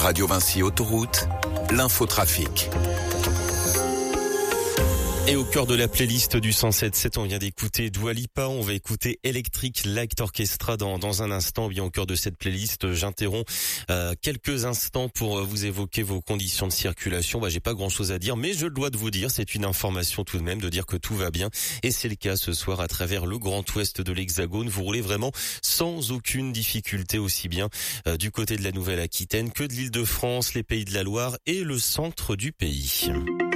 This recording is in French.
Radio Vinci Autoroute, l'infotrafic. Et au cœur de la playlist du 107.7, on vient d'écouter Dua Lipa, on va écouter Electric Light Orchestra dans un instant. Bien au cœur de cette playlist, j'interromps quelques instants pour vous évoquer vos conditions de circulation. J'ai pas grand chose à dire, mais je dois de vous dire, c'est une information tout de même de dire que tout va bien. Et c'est le cas ce soir à travers le Grand Ouest de l'Hexagone. Vous roulez vraiment sans aucune difficulté, aussi bien du côté de la Nouvelle-Aquitaine que de l'Île-de-France, les Pays de la Loire et le centre du pays.